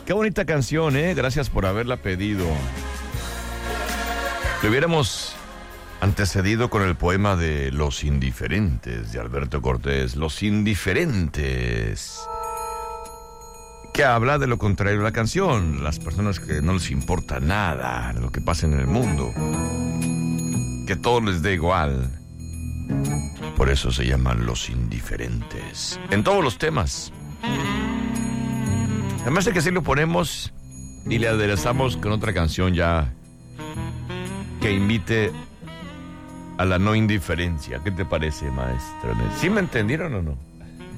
Qué bonita canción, ¿eh? Gracias por haberla pedido. Lo hubiéramos antecedido con el poema de Los Indiferentes, de Alberto Cortés. Los Indiferentes. Que habla de lo contrario de la canción. Las personas que no les importa nada de lo que pasa en el mundo. Que todo les dé igual. Por eso se llaman Los Indiferentes. En todos los temas. Además de que si lo ponemos y le aderezamos con otra canción ya que invite a la no indiferencia. ¿Qué te parece, maestro? ¿Sí me entendieron o no?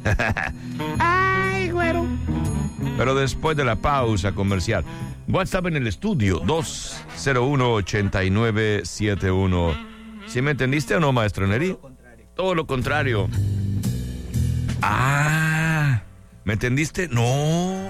Ay, güero. Pero después de la pausa comercial. WhatsApp en el estudio 201-8971. ¿Sí me entendiste o no, maestro Neri? Todo lo contrario. Ah, ¿me entendiste? No.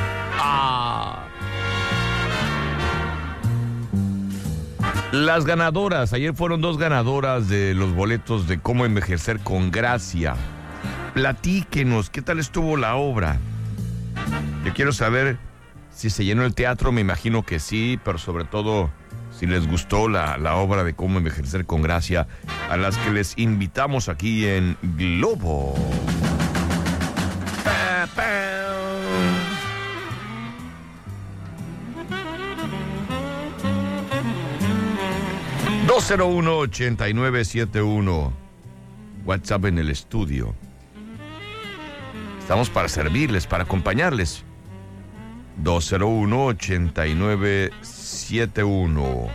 Las ganadoras, ayer fueron 2 ganadoras de los boletos de Cómo Envejecer con Gracia. Platíquenos, ¿qué tal estuvo la obra? Yo quiero saber si se llenó el teatro, me imagino que sí, pero sobre todo si les gustó la obra de Cómo Envejecer con Gracia, a las que les invitamos aquí en Globo. 201-8971. WhatsApp en el estudio. Estamos para servirles, para acompañarles. 201-8971.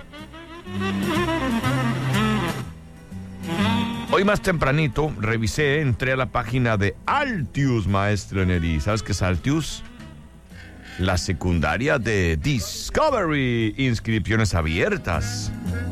Hoy más tempranito entré a la página de Altius, maestro Neri. ¿Sabes qué es Altius? La secundaria de Discovery. Inscripciones abiertas.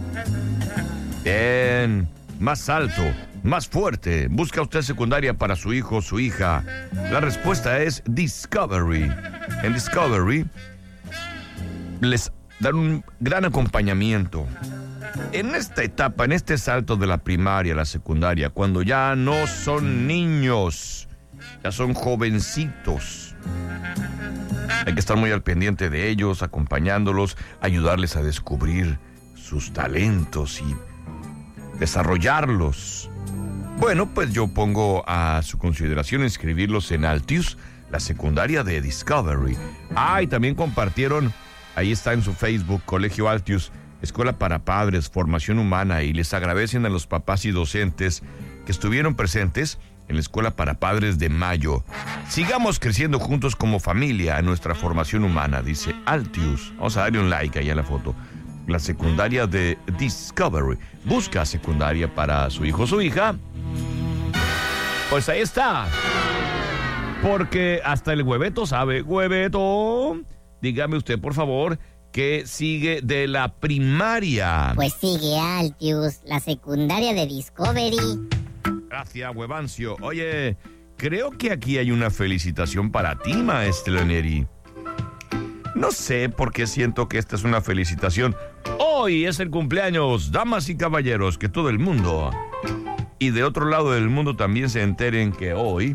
Bien, más alto, más fuerte. ¿Busca usted secundaria para su hijo o su hija? La respuesta es Discovery. En Discovery les dan un gran acompañamiento. En esta etapa, en este salto de la primaria a la secundaria, cuando ya no son niños, ya son jovencitos, hay que estar muy al pendiente de ellos, acompañándolos, ayudarles a descubrir sus talentos y desarrollarlos. Bueno, pues yo pongo a su consideración inscribirlos en Altius, la secundaria de Discovery. Y también compartieron, ahí está en su Facebook, Colegio Altius, Escuela para Padres, Formación Humana, y les agradecen a los papás y docentes que estuvieron presentes en la Escuela para Padres de Mayo. Sigamos creciendo juntos como familia en nuestra formación humana, dice Altius. Vamos a darle un like ahí a la foto. La secundaria de Discovery. Busca secundaria para su hijo o su hija. Pues ahí está. Porque hasta el hueveto sabe. Hueveto, dígame usted, por favor, ¿qué sigue de la primaria? Pues sigue Altius, la secundaria de Discovery. Gracias, Huevancio. Oye, creo que aquí hay una felicitación para ti, maestro Neri. No sé por qué siento que esta es una felicitación. Hoy es el cumpleaños, damas y caballeros, que todo el mundo y de otro lado del mundo también se enteren que hoy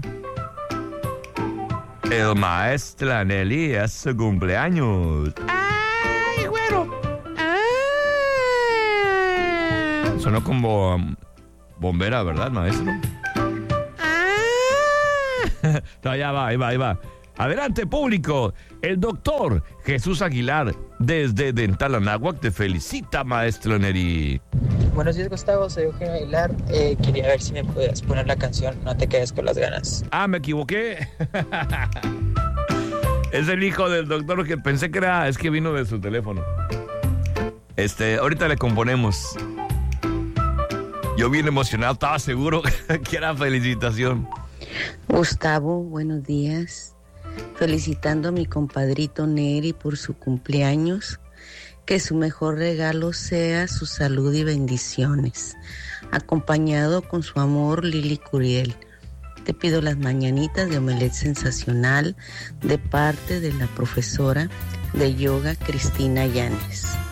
el maestro Nelly es su cumpleaños. ¡Ay, güero! Sonó como bombera, ¿verdad, maestro? No, ya va, ahí va. Adelante, público. El doctor Jesús Aguilar, desde Dental Anáhuac, te felicita, maestro Neri. Buenos días, Gustavo. Soy Eugenio Aguilar. Quería ver si me podías poner la canción No te quedes con las ganas. Me equivoqué. Es el hijo del doctor que pensé que era... Es que vino de su teléfono. Ahorita le componemos. Yo bien emocionado, estaba seguro que era felicitación. Gustavo, buenos días. Felicitando a mi compadrito Neri por su cumpleaños. Que su mejor regalo sea su salud y bendiciones. Acompañado con su amor, Lili Curiel. Te pido las mañanitas de Omelette Sensacional de parte de la profesora de yoga Cristina Llanes.